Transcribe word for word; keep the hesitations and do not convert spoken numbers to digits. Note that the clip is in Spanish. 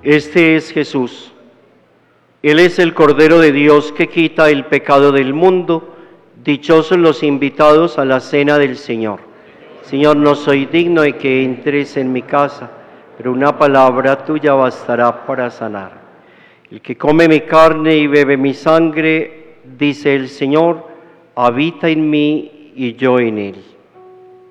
Este es Jesús. Él es el Cordero de Dios que quita el pecado del mundo. Dichosos los invitados a la cena del Señor. Señor, no soy digno de que entres en mi casa, pero una palabra tuya bastará para sanar. El que come mi carne y bebe mi sangre, dice el Señor, habita en mí y yo en él.